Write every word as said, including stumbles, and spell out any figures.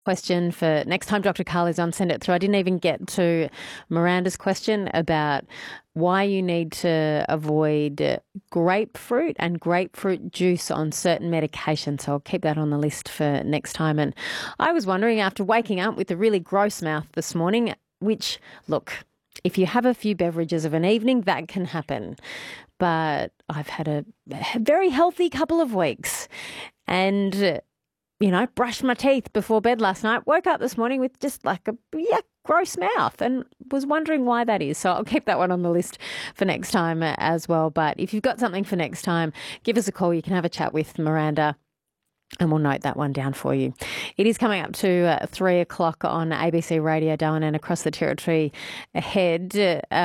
question for next time Doctor Carl is on, send it through. I didn't even get to Miranda's question about why you need to avoid grapefruit and grapefruit juice on certain medications. So I'll keep that on the list for next time. And I was wondering, after waking up with a really gross mouth this morning, which, look, if you have a few beverages of an evening, that can happen. But I've had a very healthy couple of weeks and you know, brushed my teeth before bed last night, woke up this morning with just like a yeah, gross mouth and was wondering why that is. So I'll keep that one on the list for next time as well. But if you've got something for next time, give us a call. You can have a chat with Miranda and we'll note that one down for you. It is coming up to uh, three o'clock on A B C Radio Darwin and across the territory ahead. Uh,